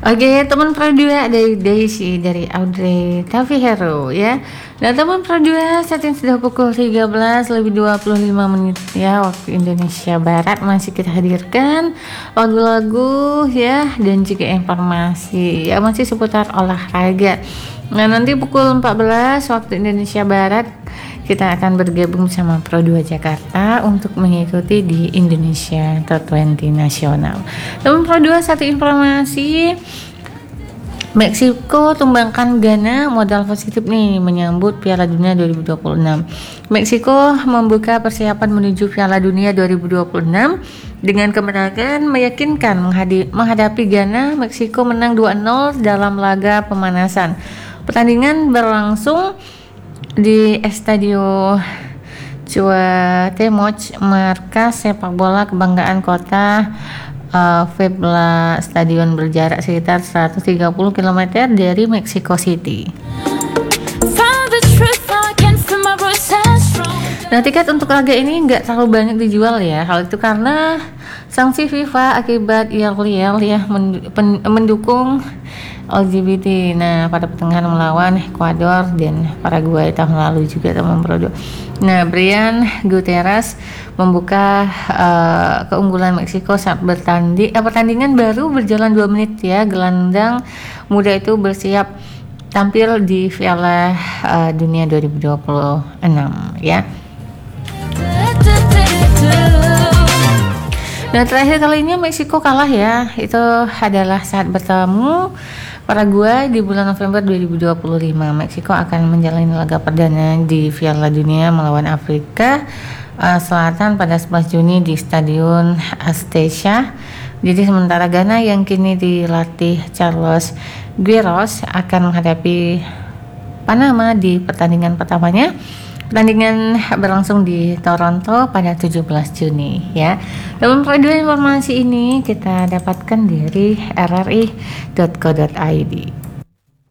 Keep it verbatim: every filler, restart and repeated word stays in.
Oke, teman Pro dua dari Daisy, dari Audrey Tavihero ya. Nah, teman Pro dua saat ini sudah pukul tiga belas lebih dua puluh lima menit ya, waktu Indonesia Barat. Masih kita hadirkan lagu-lagu ya, dan juga informasi ya, masih seputar olahraga. Nah, nanti pukul empat belas waktu Indonesia Barat kita akan bergabung sama Pro dua Jakarta untuk mengikuti di Indonesia Top dua puluh nasional. Teman Pro dua, satu informasi, Meksiko tumbangkan Ghana, modal positif nih menyambut Piala Dunia dua ribu dua puluh enam. Meksiko membuka persiapan menuju Piala Dunia dua ribu dua puluh enam dengan kemenangan meyakinkan menghadapi Ghana. Meksiko menang dua nol dalam laga pemanasan. Pertandingan berlangsung di Estadio Cuauhtémoc, markas sepak bola kebanggaan kota uh, Puebla. Stadion berjarak sekitar seratus tiga puluh kilometer dari Mexico City. Nah, tiket untuk laga ini nggak terlalu banyak dijual ya. Hal itu karena sanksi FIFA akibat yel-yel ya mendukung L G B T. Nah, pada pertengahan melawan Ekuador dan Paraguay tahun lalu juga teman Pro. Nah, Brian Gutierrez membuka uh, keunggulan Meksiko saat bertanding eh, pertandingan baru berjalan dua menit ya. Gelandang muda itu bersiap tampil di Piala uh, Dunia dua ribu dua puluh enam ya. Nah, terakhir kalinya Meksiko kalah ya, itu adalah saat bertemu Paraguay di bulan November dua ribu dua puluh lima. Meksiko akan menjalani laga perdana di Piala Dunia melawan Afrika uh, Selatan pada sebelas Juni di Stadion Azteca. Jadi sementara Ghana yang kini dilatih Carlos Queiroz akan menghadapi Panama di pertandingan pertamanya. Pertandingan berlangsung di Toronto pada tujuh belas Juni ya. Dalam Pro dua informasi ini kita dapatkan dari r r i dot co dot i d.